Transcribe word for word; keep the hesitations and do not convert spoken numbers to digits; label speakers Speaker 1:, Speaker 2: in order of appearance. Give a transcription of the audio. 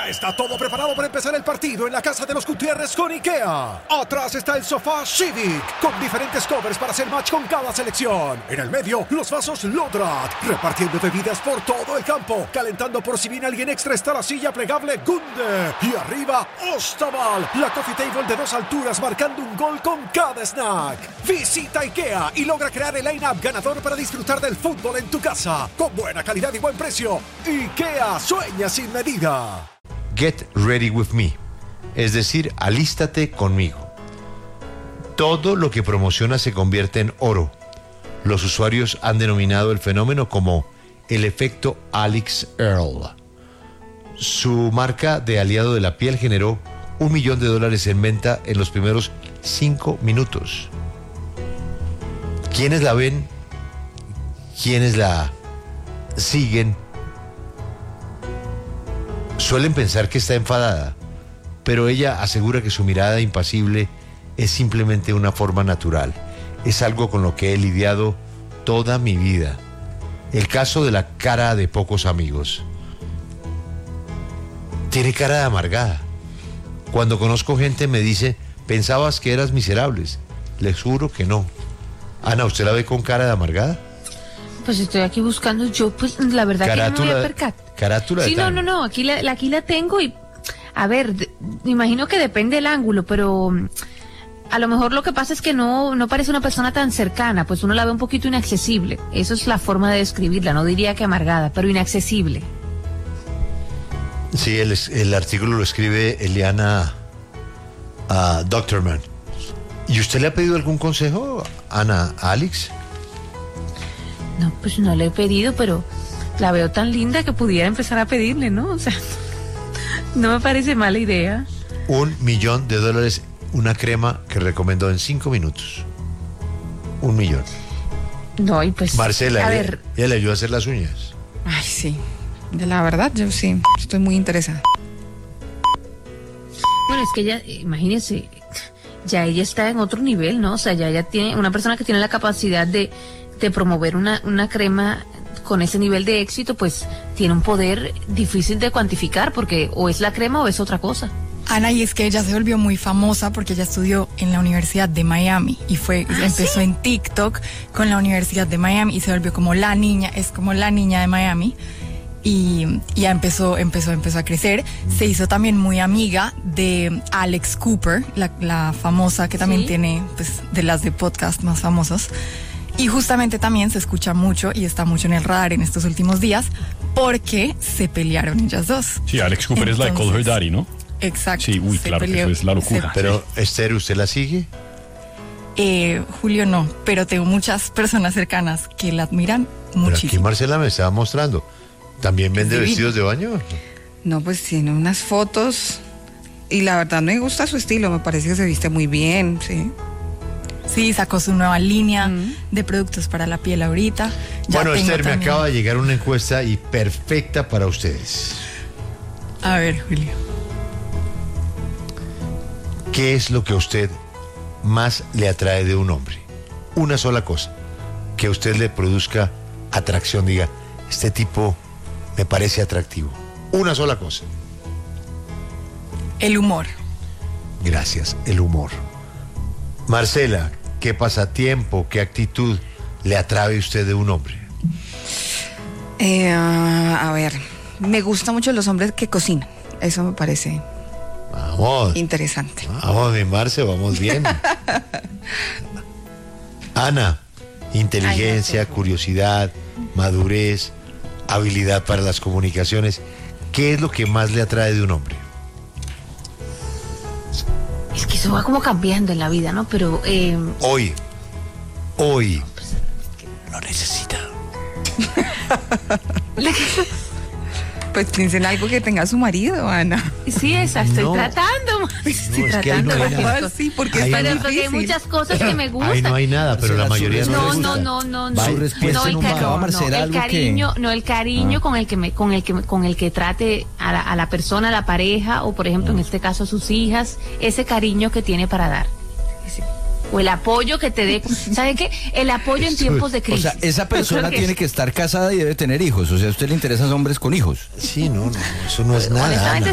Speaker 1: Ya está todo preparado para empezar el partido en la casa de los Gutiérrez con IKEA. Atrás está el sofá Civic, con diferentes covers para hacer match con cada selección. En el medio, los vasos Lodrat, repartiendo bebidas por todo el campo. Calentando por si viene alguien extra está la silla plegable Gunde. Y arriba, Ostaval, la coffee table de dos alturas marcando un gol con cada snack. Visita IKEA y logra crear el line-up ganador para disfrutar del fútbol en tu casa. Con buena calidad y buen precio. IKEA sueña sin medida.
Speaker 2: Get ready with me, es decir, alístate conmigo. Todo lo que promociona se convierte en oro. Los usuarios han denominado el fenómeno como el efecto Alix Earle. Su marca de aliado de la piel generó un millón de dólares en venta en los primeros cinco minutos. ¿Quiénes la ven? ¿Quiénes la siguen? Suelen pensar que está enfadada, pero ella asegura que su mirada impasible es simplemente una forma natural. Es algo con lo que he lidiado toda mi vida. El caso de la cara de pocos amigos. Tiene cara de amargada. Cuando conozco gente me dice, pensabas que eras miserables. Les juro que no. Ana, ¿usted la ve con cara de amargada?
Speaker 3: Pues estoy aquí buscando yo, pues la verdad carátula, que no me había percatado.
Speaker 2: Carátula de
Speaker 3: Sí, no, no, no, aquí la, la, aquí la tengo y, a ver, de, me imagino que depende del ángulo, pero a lo mejor lo que pasa es que no, no parece una persona tan cercana, pues uno la ve un poquito inaccesible. Eso es la forma de describirla, no diría que amargada, pero inaccesible.
Speaker 2: Sí, el, el artículo lo escribe Eliana uh, Doctorman. ¿Y usted le ha pedido algún consejo, Ana, a Alix?
Speaker 3: No, pues no le he pedido, pero la veo tan linda que pudiera empezar a pedirle, ¿no? O sea, no me parece mala idea.
Speaker 2: Un millón de dólares, una crema que recomendó en cinco minutos. Un millón.
Speaker 3: No, y pues...
Speaker 2: Marcela,
Speaker 3: a
Speaker 2: ella,
Speaker 3: ver...
Speaker 2: ella le ayudó a hacer las uñas.
Speaker 4: Ay, sí. De la verdad, yo sí, estoy muy interesada.
Speaker 3: Bueno, es que ella, imagínese, ya ella está en otro nivel, ¿no? O sea, ya ella tiene, una persona que tiene la capacidad de, de promover una, una crema con ese nivel de éxito, pues tiene un poder difícil de cuantificar, porque o es la crema o es otra cosa.
Speaker 4: Ana, y es que ella se volvió muy famosa porque ella estudió en la Universidad de Miami y fue
Speaker 3: ¿Ah,
Speaker 4: empezó
Speaker 3: sí?
Speaker 4: en TikTok con la Universidad de Miami y se volvió como la niña, es como la niña de Miami. Y ya empezó, empezó, empezó a crecer. Se hizo también muy amiga de Alex Cooper, la, la famosa que también
Speaker 3: ¿Sí?
Speaker 4: tiene, pues, de las de podcast más famosos. Y justamente también se escucha mucho y está mucho en el radar en estos últimos días porque se pelearon ellas dos.
Speaker 5: Sí, Alex Cooper
Speaker 4: Entonces,
Speaker 5: es la de Call Her Daddy, ¿no?
Speaker 4: Exacto.
Speaker 5: Sí, uy,
Speaker 4: se
Speaker 5: claro, que
Speaker 4: peleó-
Speaker 5: eso es la locura.
Speaker 4: se-
Speaker 2: Pero, Esther, ¿usted la sigue?
Speaker 4: Eh, Julio no, pero tengo muchas personas cercanas que la admiran
Speaker 2: Pero aquí
Speaker 4: muchísimo.
Speaker 2: Marcela me estaba mostrando. ¿También vende
Speaker 4: divino.
Speaker 2: vestidos de baño?
Speaker 6: No, pues tiene unas fotos y la verdad me gusta su estilo, me parece que se viste muy bien, sí.
Speaker 4: Sí, sacó su nueva línea
Speaker 6: Mm.
Speaker 4: de productos para la piel ahorita. Ya
Speaker 2: Bueno,
Speaker 4: tengo
Speaker 2: Esther, me
Speaker 4: también-
Speaker 2: acaba de llegar una encuesta y perfecta para ustedes.
Speaker 4: A ver, Julio.
Speaker 2: ¿Qué es lo que a usted más le atrae de un hombre? Una sola cosa, que a usted le produzca atracción, diga, este tipo me parece atractivo. Una sola cosa.
Speaker 4: El humor.
Speaker 2: Gracias, el humor. Marcela, ¿qué pasatiempo, qué actitud le atrae a usted de un hombre?
Speaker 6: Eh, a ver, me gustan mucho los hombres que cocinan, eso me parece
Speaker 2: Vamos,
Speaker 6: interesante.
Speaker 2: vamos, mi Marce, vamos bien. Ana, inteligencia,
Speaker 3: Ay, no sé.
Speaker 2: curiosidad, madurez, habilidad para las comunicaciones. ¿Qué es lo que más le atrae de un hombre?
Speaker 3: Es que eso va como cambiando en la vida, ¿no? Pero, eh,
Speaker 2: Hoy, hoy, lo necesita.
Speaker 6: Pues piensen en algo que tenga su marido, Ana.
Speaker 3: sí, esa, estoy
Speaker 2: No.
Speaker 3: tratando. Estoy
Speaker 2: es que ahí
Speaker 3: tratando.
Speaker 2: no hay
Speaker 3: Marquito.
Speaker 2: nada.
Speaker 6: Sí, porque
Speaker 2: Ahí
Speaker 6: es
Speaker 2: no-
Speaker 6: tan
Speaker 3: Pero porque hay
Speaker 6: difícil.
Speaker 3: muchas cosas que me gustan.
Speaker 2: Ahí no hay nada, pero la mayoría no
Speaker 3: No,
Speaker 2: le
Speaker 3: no,
Speaker 2: gusta.
Speaker 3: no, no, no.
Speaker 2: Va,
Speaker 3: no,
Speaker 2: respuesta
Speaker 3: el,
Speaker 2: nunca
Speaker 3: ca-
Speaker 2: va a
Speaker 3: no,
Speaker 7: aparecer
Speaker 3: no, el
Speaker 7: algo que-
Speaker 3: cariño, no, el cariño con el que me, con el que me- con el que trate a la, a la persona, a la pareja, o por ejemplo en este caso a sus hijas, ese cariño que tiene para dar. Ese- O el apoyo que te dé. ¿Sabe qué? El apoyo en
Speaker 2: Eso
Speaker 3: tiempos de
Speaker 7: O
Speaker 3: crisis.
Speaker 7: sea, esa persona
Speaker 3: Yo creo
Speaker 7: tiene que estar casada y debe tener hijos. O sea, ¿a usted le interesan hombres con hijos?
Speaker 2: Sí, no, no, eso no es nada.
Speaker 3: Honestamente,
Speaker 2: Ana.